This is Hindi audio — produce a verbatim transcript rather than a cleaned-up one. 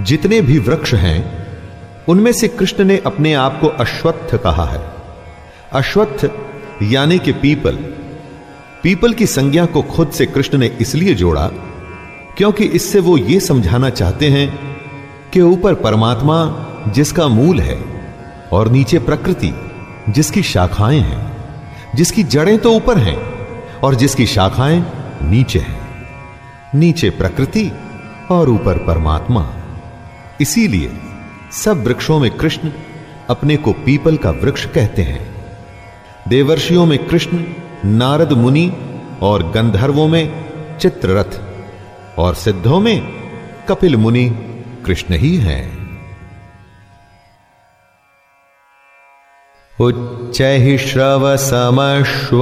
जितने भी वृक्ष हैं उनमें से कृष्ण ने अपने आप को अश्वत्थ कहा है। अश्वत्थ यानी कि पीपल। पीपल की संज्ञा को खुद से कृष्ण ने इसलिए जोड़ा क्योंकि इससे वो ये समझाना चाहते हैं कि ऊपर परमात्मा जिसका मूल है और नीचे प्रकृति जिसकी शाखाएं हैं, जिसकी जड़ें तो ऊपर हैं और जिसकी शाखाएं नीचे हैं। नीचे प्रकृति और ऊपर परमात्मा। इसीलिए सब वृक्षों में कृष्ण अपने को पीपल का वृक्ष कहते हैं। देवर्षियों में कृष्ण नारद मुनि और गंधर्वों में चित्ररथ और सिद्धों में कपिल मुनि कृष्ण ही हैं। उच्चैः श्रवसमश्व